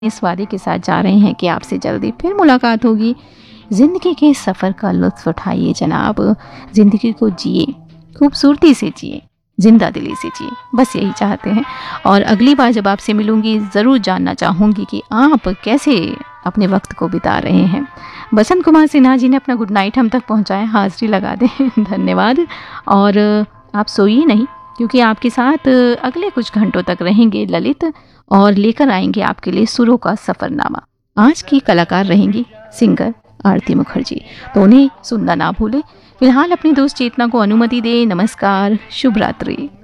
इस वादे के साथ जा रहे हैं कि आपसे जल्दी फिर मुलाकात होगी। ज़िंदगी के सफ़र का लुत्फ़ उठाइए जनाब, ज़िंदगी को जिए, खूबसूरती से जिए, जिंदा दिली से जिए, बस यही चाहते हैं। और अगली बार जब आपसे मिलूंगी ज़रूर जानना चाहूँगी कि आप कैसे अपने वक्त को बिता रहे हैं। बसंत कुमार सिन्हा जी ने अपना गुड नाइट हम तक पहुँचाया, हाज़िरी लगा दें। धन्यवाद। और आप सोइए नहीं, क्योंकि आपके साथ अगले कुछ घंटों तक रहेंगे ललित और लेकर आएंगे आपके लिए सुरों का सफ़रनामा। आज की कलाकार रहेंगी सिंगर आरती मुखर्जी, तो उन्हें सुनना ना भूलें। फिलहाल अपनी दोस्त चेतना को अनुमति दें। नमस्कार, शुभ रात्रि।